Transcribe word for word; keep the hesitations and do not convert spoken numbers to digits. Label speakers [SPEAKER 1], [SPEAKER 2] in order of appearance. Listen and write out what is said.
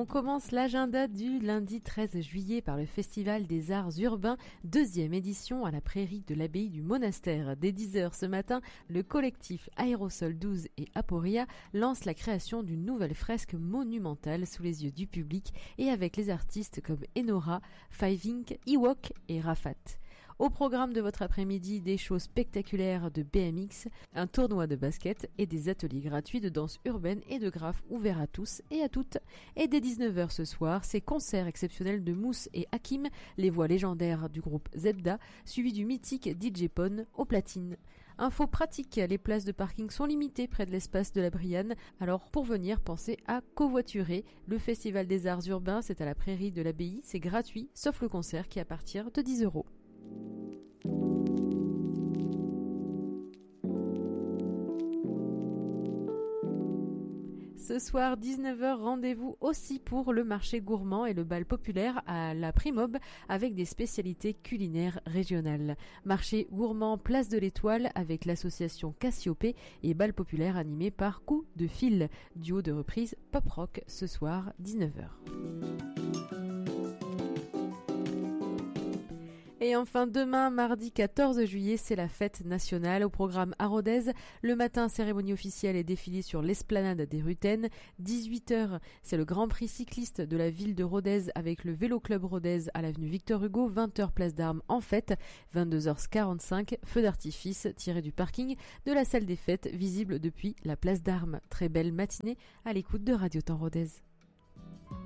[SPEAKER 1] commence l'agenda du lundi treize juillet par le Festival des Arts Urbains, deuxième édition à la prairie de l'abbaye du Monastère. Dès dix heures ce matin, le collectif Aérosol douze et Aporia lance la création d'une nouvelle fresque monumentale sous les yeux du public et avec les artistes comme Enora, Five Ink, Ewok et Rafat. Au programme de votre après-midi, des shows spectaculaires de B M X, un tournoi de basket et des ateliers gratuits de danse urbaine et de graphes ouverts à tous et à toutes. Et dès dix-neuf heures ce soir, ces concerts exceptionnels de Mousse et Hakim, les voix légendaires du groupe Zebda, suivis du mythique D J Pone au platine. Info pratique, les places de parking sont limitées près de l'espace de la Brianne, alors pour venir, pensez à covoiturer. Le Festival des Arts Urbains, c'est à la prairie de l'abbaye, c'est gratuit, sauf le concert qui est à partir de dix euros. Ce soir, dix-neuf heures, rendez-vous aussi pour le marché gourmand et le bal populaire à la Primob avec des spécialités culinaires régionales. Marché gourmand Place de l'Étoile avec l'association Cassiopée et bal populaire animé par Coup de Fil. Duo de reprise pop-rock ce soir, dix-neuf heures. Et enfin, demain, mardi quatorze juillet, c'est la fête nationale. Au programme à Rodez, le matin, cérémonie officielle et défilé sur l'esplanade des Rutaines. dix-huit heures, c'est le Grand Prix cycliste de la ville de Rodez avec le Vélo Club Rodez à l'avenue Victor Hugo. vingt heures, place d'Armes en fête. vingt-deux heures quarante-cinq, feu d'artifice tiré du parking de la salle des fêtes, visible depuis la place d'Armes. Très belle matinée à l'écoute de Radio Temps Rodez.